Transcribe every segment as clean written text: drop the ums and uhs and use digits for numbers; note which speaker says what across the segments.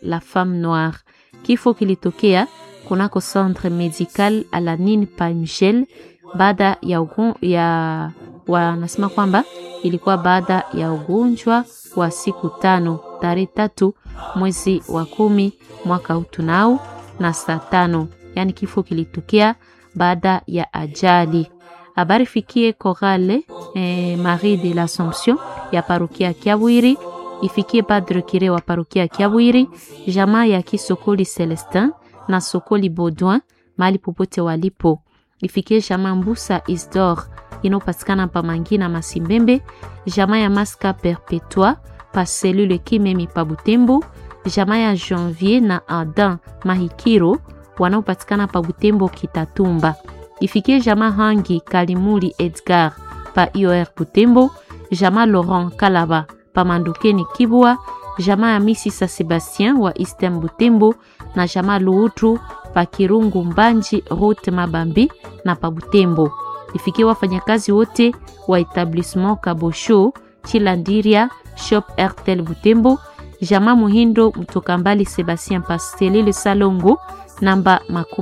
Speaker 1: la femme noire. Kifo kilitokea kunako centre medical Alanine pa Michel baada ya wanasema kwamba ilikuwa baada ya ugonjwa wa siku 5 tarehe 3 mwezi wa 10 mwaka utunao na saa 5. Yani kifo kilitokea baada ya ajali. Habari fikie Chorale Marie de l'Assomption ya parokia Kiabwiri, ifikie Padre Kire wa parokia Kiabwiri, jamaa ya Kisokoli Celestin na Sokoli Baudouin mali popote walipo. Ifikie jamaa Mbusa Isdor inopatikana pa Mangina Masimbembe, jamaa ya Maska Perpetua pa Selule Kimemi pa Butembo, jamaa ya Janvier na Adam Mahikiro wanaopatikana pa Butembo Kitatumba. Ifikie jamaa Hangi Kalimuli Edgar pa IOR Butembo, jamaa Laurent Kalaba pa Mandukeni Kibwa, jamaa ya Misisa Sebastien wa Istem Butembo na jamaa Luutru pa Kirungu Mbanji Route Mabambi na pa Butembo. Ifikie wafanyakazi wote wa etablissement Kabosho Chilandiria Shop Airtel Butembo, jamaa Muhindo Mtokambali Sebastien Pastelile Salongo namba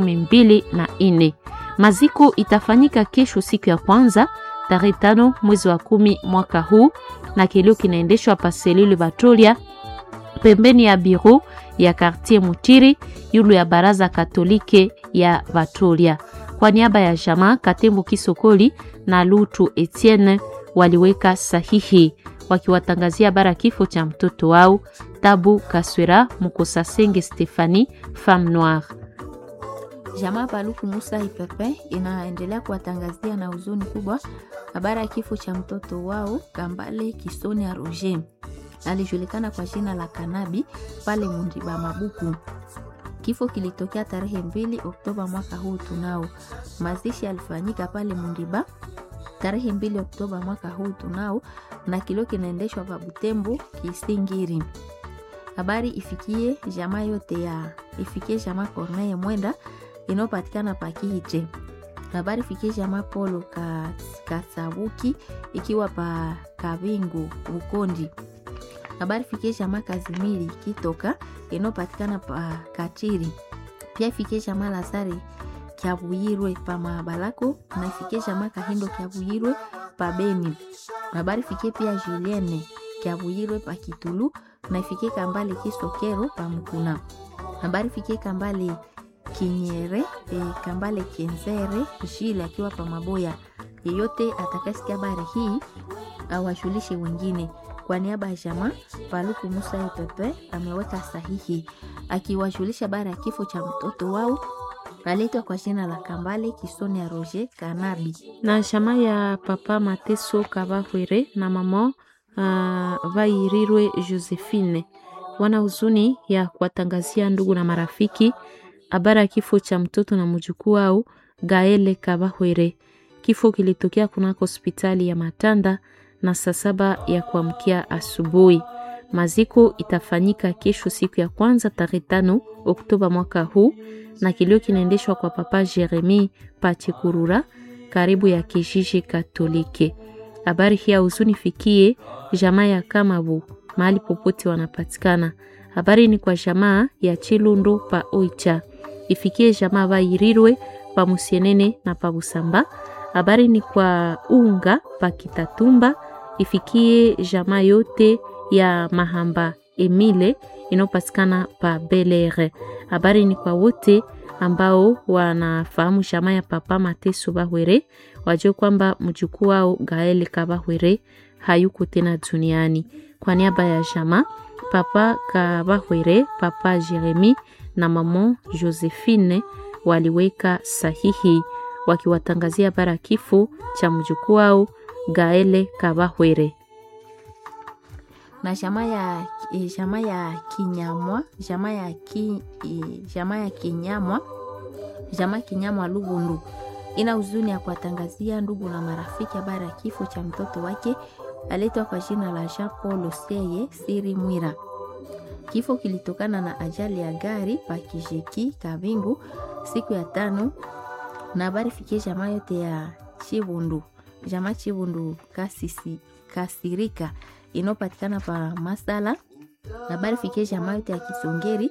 Speaker 1: 24. Maziko itafanyika kesho siku ya kwanza tarehe 5 mwezi wa 10 mwaka huu, na kilio kinaendeshwa pa Selile Batolia pembeni ya biro ya quartier Mutiri yulu ya baraza katolike ya Batolia. Kwa niaba ya jamaa Katembo Kisokoli na Lutu Etienne waliweka sahihi wakiwatangazia bara kifo cha mtoto wao Tabu Kaswera Mukosasenge Stefani femme noire.
Speaker 2: Jamaa Paluku Musa Ipepe inaendelea kuwatangazia na huzuni kubwa habari ya kifo cha mtoto wao Kambale Kisoni ya Roger. Alijulikana kwa jina la Kanabi pale Mundiba Mabuku. Kifo kilitokea tarehe 2 Oktoba mwaka huu tunao. Mazishi yalifanyika pale Mundiba tarehe 2 Oktoba mwaka huu tunao, na kilio kinaendeshwa pa Butembo Kisingiri. Habari ifikie jamaa yote ifikie jamaa Corneille Mwenda inopatikana pa Kije. Habari ifikie jamaa Polo Kasabuki ikiwa pa Kabingu Bukondi. Habari ifikie jamaa Kazimiri Kitoka inopatikana pa Katiri. Pia ifikie jamaa Lazare Kiabuyirwe pa Mabalako, na ifikie jamaa Kahindo Kiabuyirwe pa Beni. Habari ifikie pia Julienne Kiabuyirwe pa Kitulu, na ifikie Kambale Kisokero pa Mkuna. Habari ifikie Kambale Kinyere Kambale Kenzere Jile akiwa pa Maboya. Yeyote atakasikia habari hii awashulishe wengine. Kwa niaba ya jamaa Paluku Musa Ipepe ameweka sahihi akiwashulisha habari ya kifo cha mtoto wao aletwa kwa jina la Kambale Kisoni ya Roger Kanabi.
Speaker 1: Na jamaa ya Papa Mateso Kabahwere na mama Vairirwe Josephine wana huzuni ya kuwatangazia ndugu na marafiki habari ya kifo cha mtoto na mjukuu wao Gaele Kabahwere. Kifo kilitokea kunako hospitali ya Matanda na saa 7 ya kuamkia asubuhi. Maziko itafanyika kesho siku ya kwanza tarehe 5 Oktoba mwaka huu, na kilio kinaendeshwa kwa Papa Jeremy Pachikurura karibu ya kijiji Katolike. Habari hii huzuni fikie jamaa ya Kamabu mahali popote wanapatikana. Habari ni kwa jamaa ya Chilundo pa Oicha. Ifikie jamaa Vairirwe pa Musienene na pa Busamba. Habari ni kwa Unga pa Kitatumba. Ifikie jamaa yote ya Mahamba Emile inopatikana pa Belere. Habari ni kwa wote ambao wanafahamu jamaa ya Papa Mateso Bahwere, wajue kwamba mjukuu wao Gaele Kabahwere hayuko tena duniani. Kwa niaba ya jamaa Papa Kabahwere, Papa Jeremy na mama Josephine waliweka sahihi wakiwatangazia bara kifo cha mjukuu wao Gaele Kabahwere.
Speaker 2: Na jamaa ya Kinyamwa, jamaa Kinyamwa Lubundu ina huzuni ya kuwatangazia ndugu na marafiki habari ya kifo cha mtoto wake aletwa kwa jina la Jean Paul Seye Siri Mwira. Kifo kilitokana na ajali ya gari pa Kijeki Kabingu siku ya 5, na habari fikie jamaa yote ya Chibundu, jamaa Chibundu Kasirika inopatikana pa Masala. Habari fikie jamaa yote ya Kisongeri